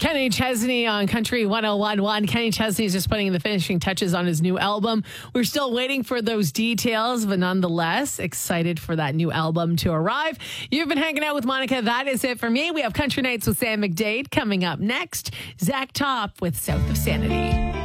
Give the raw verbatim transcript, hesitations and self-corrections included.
Kenny Chesney on Country one oh one point one. Kenny Chesney is just putting the finishing touches on his new album. We're still waiting for those details, but nonetheless, excited for that new album to arrive. You've been hanging out with Monica. That is it for me. We have Country Nights with Sam McDade coming up next. Zach Top with South of Sanity.